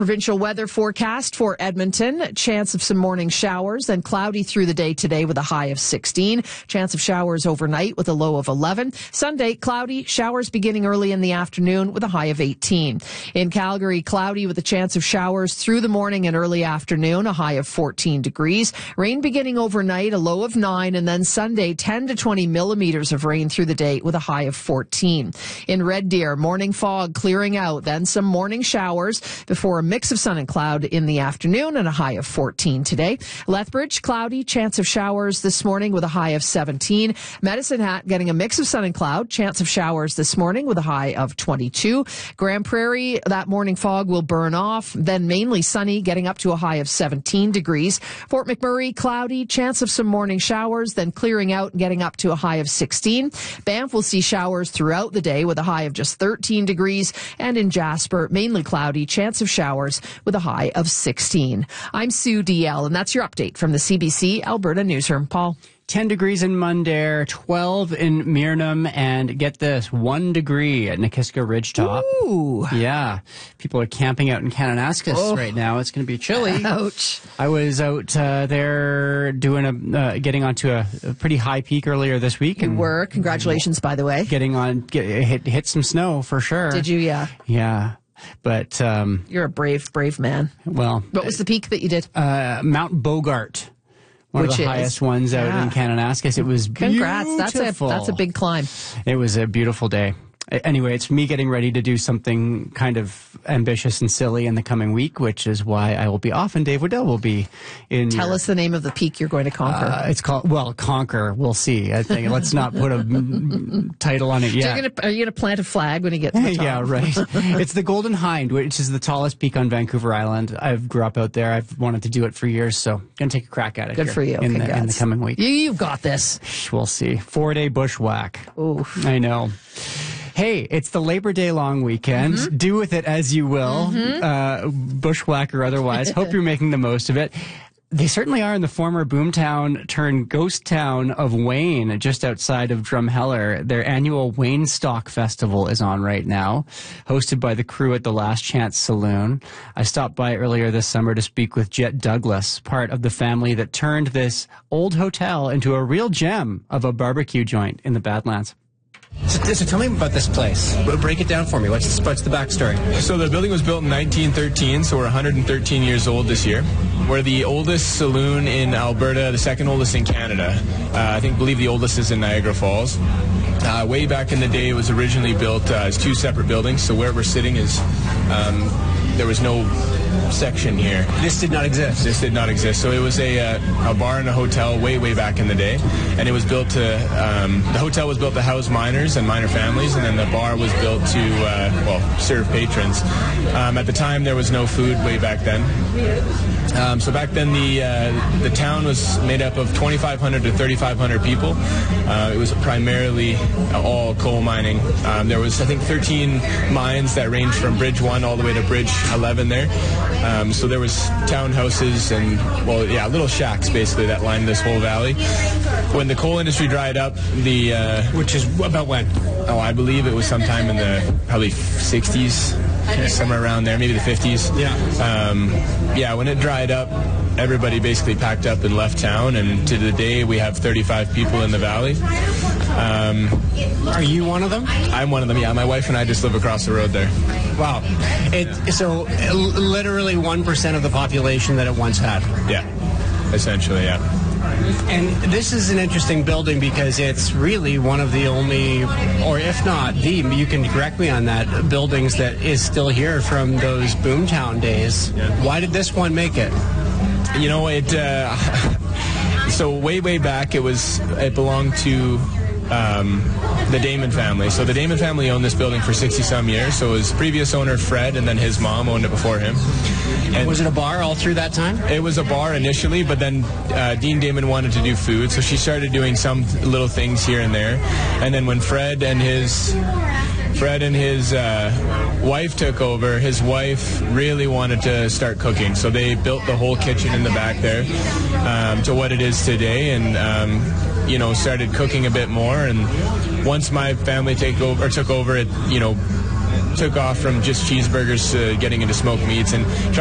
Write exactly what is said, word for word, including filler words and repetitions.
Provincial weather forecast for Edmonton. Chance of some morning showers, then cloudy through the day today with a high of sixteen. Chance of showers overnight with a low of eleven. Sunday, cloudy, showers beginning early in the afternoon with a high of eighteen. In Calgary, cloudy with a chance of showers through the morning and early afternoon, a high of fourteen degrees. Rain beginning overnight, a low of nine, and then Sunday, ten to twenty millimeters of rain through the day with a high of fourteen. In Red Deer, morning fog clearing out, then some morning showers before a mix of sun and cloud in the afternoon and a high of fourteen today. Lethbridge, cloudy, chance of showers this morning with a high of seventeen. Medicine Hat getting a mix of sun and cloud, chance of showers this morning with a high of twenty-two. Grand Prairie, that morning fog will burn off, then mainly sunny, getting up to a high of seventeen degrees. Fort McMurray, cloudy, chance of some morning showers, then clearing out and getting up to a high of sixteen. Banff will see showers throughout the day with a high of just thirteen degrees. And in Jasper, mainly cloudy, chance of showers with a high of sixteen. I'm Sue D L, and that's your update from the C B C Alberta Newsroom. Paul. ten degrees in Mundare, twelve in Mirnam, and get this, one degree at Nikiska Ridgetop. Ooh. Yeah. People are camping out in Kananaskis oh. right now. It's going to be chilly. Ouch. I was out uh, there doing a, uh, getting onto a, a pretty high peak earlier this week. You and were. Congratulations, by the way. Getting on, get, hit, hit some snow for sure. Did you? Yeah. Yeah. But um, you're a brave, brave man. Well, what was the peak that you did? Uh, Mount Bogart, one Which of the is, highest ones out yeah. in Kananaskis. It was Congrats. beautiful. That's a that's a big climb. It was a beautiful day. Anyway, it's me getting ready to do something kind of ambitious and silly in the coming week, which is why I will be off and Dave Waddell will be in. Tell your, us the name of the peak you're going to conquer. Uh, it's called, well, conquer. We'll see. I think. Let's not put a m- title on it yet. So you're gonna, are you going to plant a flag when you get to the top? Yeah, right. It's the Golden Hind, which is the tallest peak on Vancouver Island. I grew up out there. I've wanted to do it for years, so I'm going to take a crack at it. Good here for you. In Congrats. the, in the coming week. You, you've got this. We'll see. Four-day bushwhack. Ooh. I know. Hey, it's the Labor Day long weekend. Mm-hmm. Do with it as you will, mm-hmm. uh, bushwhack or otherwise. Hope you're making the most of it. They certainly are in the former boomtown turned ghost town of Wayne, just outside of Drumheller. Their annual Wayne Stock Festival is on right now, hosted by the crew at the Last Chance Saloon. I stopped by earlier this summer to speak with Jet Douglas, part of the family that turned this old hotel into a real gem of a barbecue joint in the Badlands. So, so tell me about this place. Break it down for me. What's, what's the backstory? So the building was built in nineteen thirteen, so we're one hundred thirteen years old this year. We're the oldest saloon in Alberta, the second oldest in Canada. Uh, I think, believe the oldest is in Niagara Falls. Uh, way back in the day, it was originally built uh, as two separate buildings. So where we're sitting is, um, there was no section here. This did not exist? This did not exist. So it was a, uh, a bar and a hotel way, way back in the day. And it was built to, um, the hotel was built to house miners and miner families, and then the bar was built to, uh, well, serve patrons. Um, at the time, there was no food way back then. Um, so back then, the uh, the town was made up of twenty-five hundred to thirty-five hundred people. Uh, it was primarily all coal mining. Um, there was, I think, thirteen mines that ranged from Bridge one all the way to Bridge eleven there. Um, so there was townhouses and, well, yeah, little shacks basically that lined this whole valley. When the coal industry dried up, the uh, which is about when? Oh, I believe it was sometime in the probably sixties. Okay. Somewhere around there, maybe the fifties. Yeah. Um, yeah, when it dried up, everybody basically packed up and left town, and to the day we have thirty-five people in the valley. Um, Are you one of them? I'm one of them, yeah. My wife and I just live across the road there. Wow. It, so l- literally one percent of the population that it once had. Yeah, essentially, yeah. And this is an interesting building because it's really one of the only, or if not the, you can correct me on that, buildings that is still here from those boomtown days. Yeah. Why did this one make it? You know, it, uh, so way, way back, it was, it belonged to Um, the Damon family. So the Damon family owned this building for sixty some years. So his previous owner, Fred, and then his mom owned it before him. And was it a bar all through that time? It was a bar initially, but then uh, Dean Damon wanted to do food, so she started doing some little things here and there. And then when Fred and his Fred and his uh, wife took over, his wife really wanted to start cooking, so they built the whole kitchen in the back there um, to what it is today, and um, you know, started cooking a bit more. And once my family take over, or took over, it, you know, took off from just cheeseburgers to getting into smoked meats and